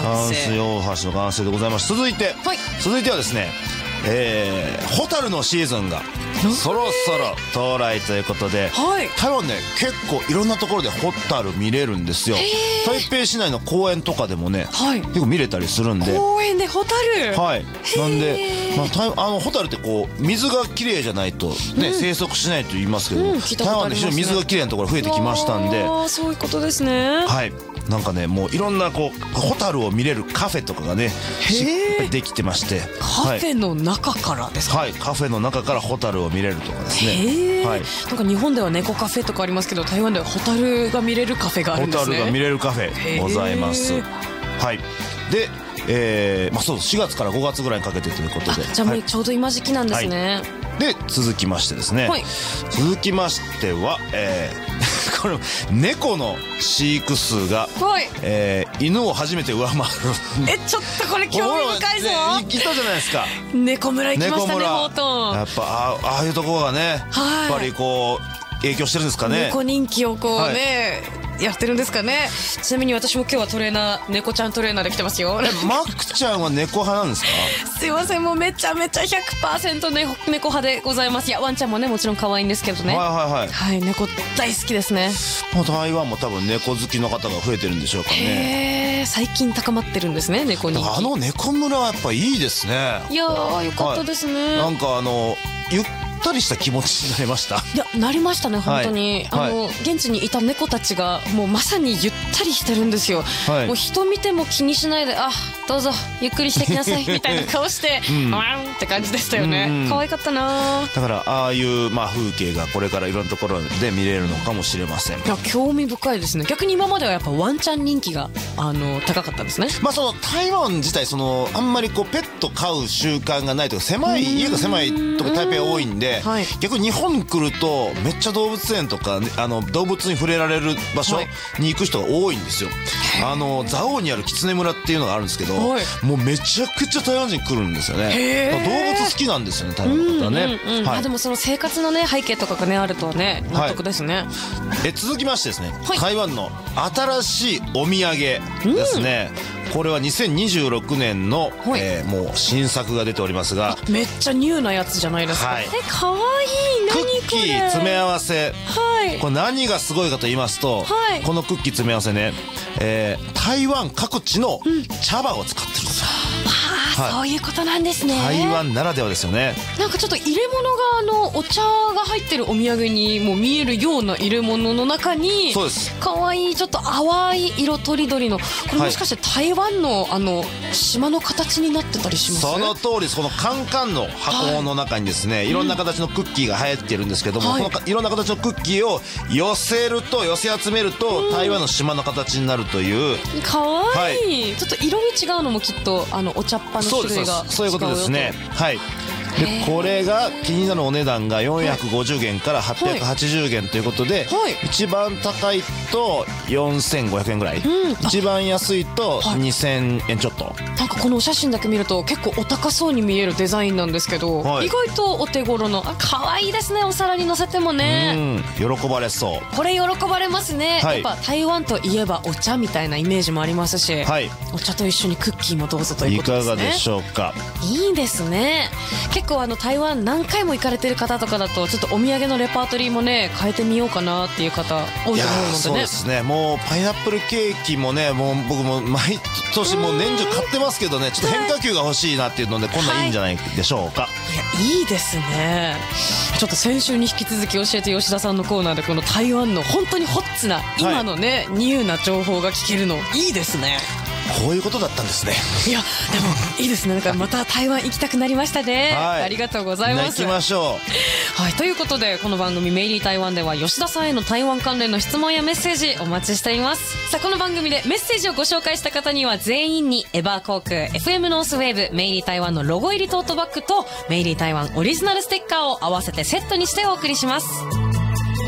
淡水大橋の完成でございます。続いてはですね、ホタルのシーズンがそろそろ到来ということで、台湾ね結構いろんなところでホタル見れるんですよ。台北市内の公園とかでもね、結構見れたりするんで。 公園でホタル、 なんで、ホタルってこう水がきれいじゃないとね、生息しないと言いますけど、台湾で非常に水がきれいなところ増えてきましたんで。 そういうことですね。 なんかね、もういろんなこうホタルを見れるカフェとかがねできてまして、 カフェの中からですか？ カフェの中からホタルを見れるとかですね。 なんか日本では猫カフェとかありますけど、台湾ではホタルが見れるカフェがあるんですね。 ホタルが見れるカフェございます。で、そう4月から5月ぐらいにかけてということで、 じゃあもうちょうど今時期なんですね。 で続きましてですね、続きましては、これ猫の飼育数が、犬を初めて上回る。 ちょっとこれ興味深いぞ。 行ったじゃないですか。 猫村行きましたね、ほうとん。 やっぱああいうところがね、やっぱりこう影響してるんですかね。 猫人気をこうね、やってるんですかね。ちなみに私も今日はトレーナー、猫ちゃんトレーナーで来てますよ。 マックちゃんは猫派なんですか？ すいません、もうめちゃめちゃ 100% 猫派でございます。いや、ワンちゃんもねもちろん可愛いんですけどね。猫大好きですね。 台湾も多分猫好きの方が増えてるんでしょうかね。 最近高まってるんですね、猫人気。 猫村はやっぱいいですね。 いやー、よかったですね。 なんかゆったりした気持ちになりました。 いや、なりましたね、本当に。現地にいた猫たちがもうまさにゆったりしてるんですよ。もう人見ても気にしないで、どうぞゆっくりしてきなさいみたいな顔してワンって感じでしたよね。可愛かったな。 だからああいう風景がこれからいろんなところで見れるのかもしれません。 いや、興味深いですね。逆に今まではやっぱワンちゃん人気が高かったんですね。 その台湾自体あんまりこうペット飼う習慣がないというか、家が狭いとか台北多いんで、逆に日本に来るとめっちゃ動物園とか動物に触れられる場所に行く人が多いんですよ。蔵王にあるキツネ村っていうのがあるんですけど、もうめちゃくちゃ台湾人来るんですよね。動物好きなんですよね、台湾の方はね。 でもその生活のね背景とかがねあるとはね納得ですね。 続きましてですね、台湾の新しいお土産ですね。これは2026年のもう新作が出ておりますが、 めっちゃニューなやつじゃないですか。かわいい。何これ。 クッキー詰め合わせ。これ何がすごいかと言いますと、このクッキー詰め合わせね、台湾各地の茶葉を使ってるんですよ。 そういうことなんですね。 台湾ならではですよね。 なんかちょっと入れ物がお茶が入ってるお土産にも見えるような入れ物の中に、かわいいちょっと淡い色とりどりの、これもしかして台湾の島の形になってたりします？ その通りです。このカンカンの箱の中にですね、いろんな形のクッキーが入ってるんですけども、このいろんな形のクッキーを寄せ集めると台湾の島の形になるという。 かわいい。ちょっと色味違うのもきっとお茶っ葉の種類が違うよと。 そういうことですね。でこれが気になるお値段が450元から880元ということで、一番高いと4500円ぐらい、一番安いと2000円ちょっと。 なんかこのお写真だけ見ると結構お高そうに見えるデザインなんですけど、意外とお手頃の。可愛いですね、お皿に乗せてもね。 喜ばれそう。 これ喜ばれますね。やっぱ台湾といえばお茶みたいなイメージもありますし、お茶と一緒にクッキーもどうぞということですね。 いかがでしょうか。 いいですね。結構台湾何回も行かれてる方とかだと、ちょっとお土産のレパートリーもね変えてみようかなっていう方多いと思うのでね。 そうですね。もうパイナップルケーキもね、もう僕も毎年もう年中買ってますけどね、ちょっと変化球が欲しいなっていうので、こんなんいいんじゃないでしょうか。 いや、いいですね。ちょっと先週に引き続き教えて吉田さんのコーナーで、この台湾の本当にホッツな今のね、ニューな情報が聞けるのいいですね。 こういうことだったんですね。 いや、でもいいですね。なんかまた台湾行きたくなりましたね。ありがとうございます。 行きましょう。ということで、この番組メイリー台湾では吉田さんへの台湾関連の質問やメッセージお待ちしています。さあ、この番組でメッセージをご紹介した方には全員にエバー航空 FM ノースウェーブメイリー台湾のロゴ入りトートバッグとメイリー台湾オリジナルステッカーを合わせてセットにしてお送りします。